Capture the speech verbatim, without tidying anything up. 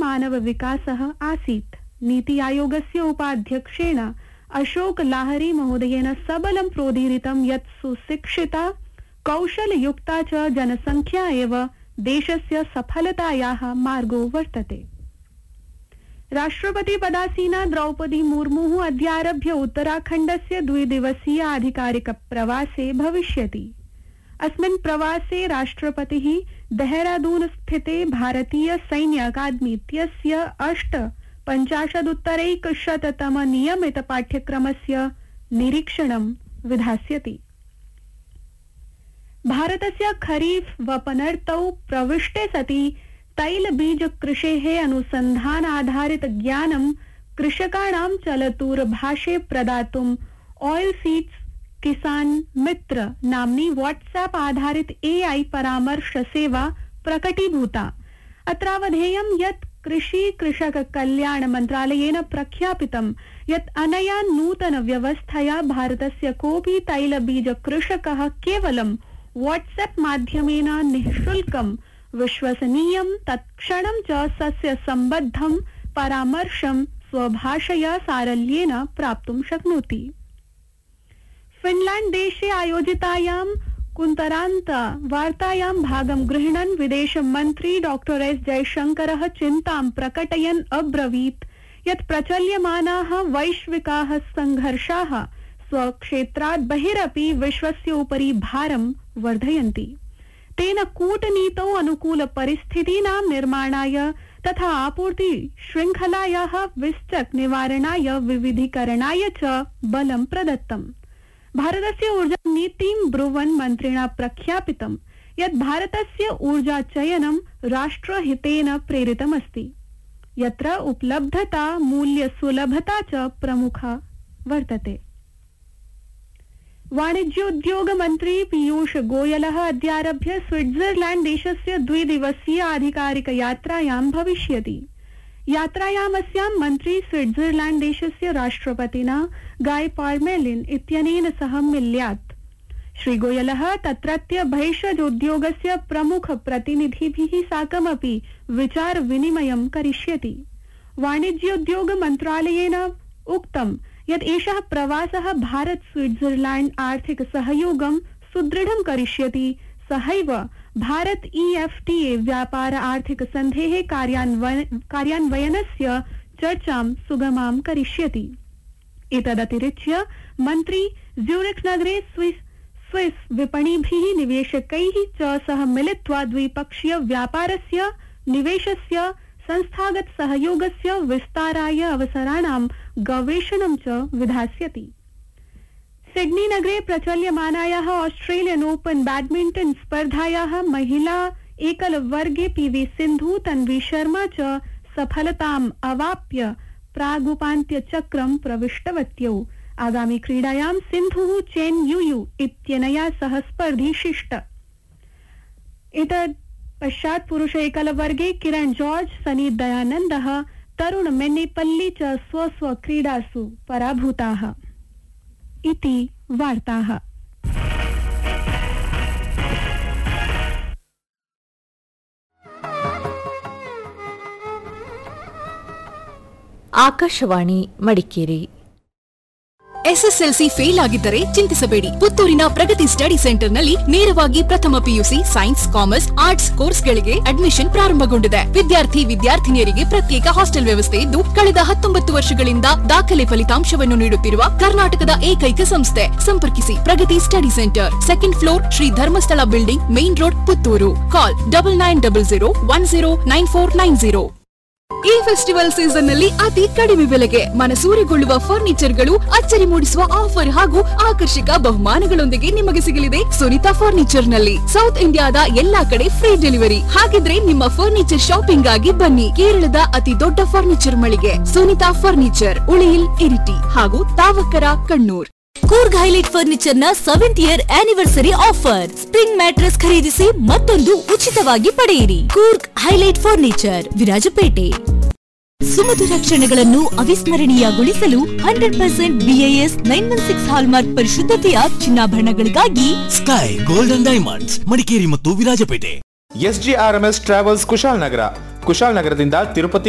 मानव विकासः आसीत्। नीति आयोगस्य उपाध्यक्षेण अशोक लाहरी महोदयेन सबलं प्रोदीरितं यत् सुशिक्षिता कौशलयुक्ता च जनसंख्या एव देशस्य सफलतायाः मार्गो वर्तते। राष्ट्रपति पदासीना द्रौपदी मुर्मुः अद्यारभ्य उत्तराखण्डस्य द्विदिवसीय आधिकारिक प्रवासे भविष्यति। अस्मिन् प्रवासे राष्ट्रपतिः देहरादून स्थिते भारतीय सैन्य अकादमी इत्यस्य अष्ट पञ्चाशदुत्तरैकशततम नियमित पाठ्यक्रमस्य निरीक्षणं विधास्यति। भारतस्य खरीफ वपनर्तौ प्रविष्टे सति तैलबीज कृषेः अनुसंधान आधारित ज्ञानं कृषकाणां चलतूरभाषे प्रदातुम् ऑयल सीड्स किसान मित्र नाम्नी व्हाट्सएप आधारित एआई परामर्श सेवा प्रकटीभूता। अत्रावधेयं यत् कृषि कृषक कल्याण मन्त्रालयेन प्रख्यापितं यत् अनया नूतन व्यवस्थया भारतस्य कोऽपि तैलबीज कृषकः केवलं व्हाट्सएप माध्यमेन निःशुल्कं विश्वसनीयं तत्क्षणं च सस्य सम्बद्धं परामर्शं स्वभाषया सारल्येन प्राप्तुं शक्नोति। फिनलैंड देशे आयोजितायां कुन्तरान्त वार्तायां भागं गृह्णन् विदेश मन्त्री डॉक्टर एस जयशंकरः चिन्तां प्रकटयन् अब्रवीत् यत् प्रचल्यमानाः वैश्विकाः संघर्षाः स्वक्षेत्रात् बहिरपि विश्वस्य उपरि भारं वर्धयन्ति। तेन कूटनीतौ अनुकूल परिस्थितीनां निर्माणाय तथा आपूर्ति श्रृंखलायाः विस्तृत निवारणाय विविधीकरणाय च बलं प्रदत्तम्। भारतस्य ऊर्जा नीतिं ब्रुवन् मन्त्रिणा प्रख्यापितं यत् भारतस्य ऊर्जा चयनं राष्ट्रहितेन प्रेरितमस्ति, यत्र उपलब्धता मूल्य सुलभता च प्रमुखा वर्तते। वाणिज्योद्योग मन्त्री पीयूष गोयलः अद्यारभ्य स्विट्जरलैंड देशस्य द्विदिवसीय आधिकारिक यात्रायां भविष्यति। यात्रायाम् अस्यां मन्त्री स्विट्जरलैंड देशस्य राष्ट्रपतिना गाय पार्मेलिन इत्यनेन सह मिल्यात्। श्री गोयलः तत्रत्य भैषजोद्योगस्य प्रमुख प्रतिनिधिभिः साकमपि विचार विनिमयं करिष्यति। वाणिज्योद्योग मन्त्रालयेन उक्तं यत् एषः प्रवासः भारत स्विट्जरलैंड आर्थिक सहयोगं सुदृढं करिष्यति। सहैव भारत ईएफटीए व्यापार आर्थिक सन्धेः कार्यान्वयनस्य चर्चां सुगमां करिष्यति। एतदतिरिच्य मन्त्री ज्यूरिख नगरे स्विस स्विस विपणिभिः निवेशकैः च सह मिलित्वा द्विपक्षीय व्यापारस्य निवेशस्य संस्थागत सहयोगस्य विस्ताराय अवसराणां गवेषणं च विधास्यति। सिडनी नगरे प्रचल्यमानायाः ऑस्ट्रेलियन ओपन बैडमिंटन स्पर्धायाः महिला एकल वर्गे पीवी सिन्धु तन्वी शर्मा च सफलताम् अवाप्य प्रागुपान्त्यचक्रं प्रविष्टवत्यौ। आगामी क्रीडायां सिन्धुः चेन युयु इत्यनया सह स्पर्धिष्यति। एतद् पश्चात् पुरुष एकल वर्गे किरण जॉर्ज सनी दयानन्दः तरुण मेन्नेपल्ली च स्व स्व क्रीडासु पराभूताः इति वार्ताः। ಆಕಾಶವಾಣಿ ಮಡಿಕೇರಿ. ಎಸ್ಎಸ್ಎಲ್ಸಿ ಫೇಲ್ ಆಗಿದ್ದರೆ ಚಿಂತಿಸಬೇಡಿ. ಪುತ್ತೂರಿನ ಪ್ರಗತಿ ಸ್ಟಡಿ ಸೆಂಟರ್ನಲ್ಲಿ ನೇರವಾಗಿ ಪ್ರಥಮ ಪಿಯುಸಿ ಸೈನ್ಸ್, ಕಾಮರ್ಸ್, ಆರ್ಟ್ಸ್ ಕೋರ್ಸ್ಗಳಿಗೆ ಅಡ್ಮಿಷನ್ ಪ್ರಾರಂಭಗೊಂಡಿದೆ. ವಿದ್ಯಾರ್ಥಿ ವಿದ್ಯಾರ್ಥಿನಿಯರಿಗೆ ಪ್ರತ್ಯೇಕ ಹಾಸ್ಟೆಲ್ ವ್ಯವಸ್ಥೆ ಇದ್ದು, ಕಳೆದ ಹತ್ತೊಂಬತ್ತು ವರ್ಷಗಳಿಂದ ದಾಖಲೆ ಫಲಿತಾಂಶವನ್ನು ನೀಡುತ್ತಿರುವ ಕರ್ನಾಟಕದ ಏಕೈಕ ಸಂಸ್ಥೆ. ಸಂಪರ್ಕಿಸಿ ಪ್ರಗತಿ study centre, second floor, Shri Dharmasthala building, main road, Puttur. ಕಾಲ್ double nine double zero one zero nine four nine zero. ಈ ಫೆಸ್ಟಿವಲ್ ಸೀಸನ್ ನಲ್ಲಿ ಅತಿ ಕಡಿಮೆ ಬೆಲೆಗೆ ಮನಸೂರೆಗೊಳ್ಳುವ ಫರ್ನಿಚರ್ಗಳು, ಅಚ್ಚರಿ ಮೂಡಿಸುವ ಆಫರ್ ಹಾಗೂ ಆಕರ್ಷಕ ಬಹುಮಾನಗಳೊಂದಿಗೆ ನಿಮಗೆ ಸಿಗಲಿದೆ ಸುನಿತಾ ಫರ್ನಿಚರ್ ನಲ್ಲಿ. ಸೌತ್ ಇಂಡಿಯಾದ ಎಲ್ಲಾ ಕಡೆ ಫ್ರೀ ಡೆಲಿವರಿ. ಹಾಗಿದ್ರೆ ನಿಮ್ಮ ಫರ್ನಿಚರ್ ಶಾಪಿಂಗ್ ಆಗಿ ಬನ್ನಿ. ಕೇರಳದ ಅತಿ ದೊಡ್ಡ ಫರ್ನಿಚರ್ ಮಳಿಗೆ ಸುನಿತಾ ಫರ್ನಿಚರ್, ಉಳಿಯಿಲ್, ಇರಿಟಿ ಹಾಗೂ ತಾವಕರ, ಕಣ್ಣೂರ್. ಕೂರ್ಗ್ ಹೈಲೈಟ್ ಫರ್ನಿಚರ್ ನ seventh year anniversary offer. Spring mattress ಖರೀದಿಸಿ ಮತ್ತೊಂದು ಉಚಿತವಾಗಿ ಪಡೆಯಿರಿ. Coorg highlight furniture, Virajpet. ಸುಮಧುರ ಕ್ಷಣಗಳನ್ನು ಅವಿಸ್ಮರಣೀಯಗೊಳಿಸಲು hundred percent BIS nine one six hallmark ಪರಿಶುದ್ಧತೆಯ ಚಿನ್ನಾಭರಣಗಳಿಗಾಗಿ sky golden diamonds, Madikeri ಮತ್ತು ವಿರಾಜಪೇಟೆ. SGRMS travels Kushalnagar. ಕುಶಾಲನಗರದಿಂದ ತಿರುಪತಿ